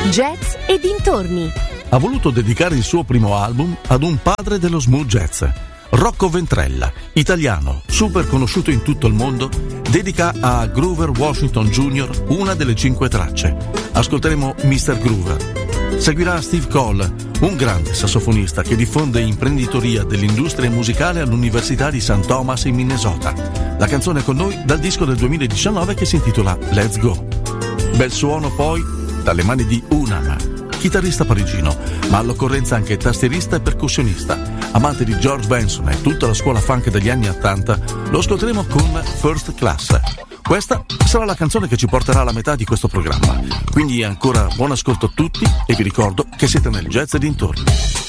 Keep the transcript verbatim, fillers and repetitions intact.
Jazz e dintorni. Ha voluto dedicare il suo primo album ad un padre dello smooth jazz. Rocco Ventrella, italiano, super conosciuto in tutto il mondo, dedica a Grover Washington junior una delle cinque tracce. Ascolteremo mister Groover. Seguirà Steve Cole, un grande sassofonista che diffonde imprenditoria dell'industria musicale all'Università di Saint Thomas in Minnesota. La canzone è con noi dal disco del duemiladiciannove che si intitola Let's Go. Bel suono poi dalle mani di Unam, chitarrista parigino, ma all'occorrenza anche tastierista e percussionista. Amante di George Benson e tutta la scuola funk degli anni ottanta, lo ascolteremo con First Class. Questa sarà la canzone che ci porterà alla metà di questo programma. Quindi ancora buon ascolto a tutti e vi ricordo che siete nel Jazz e dintorni.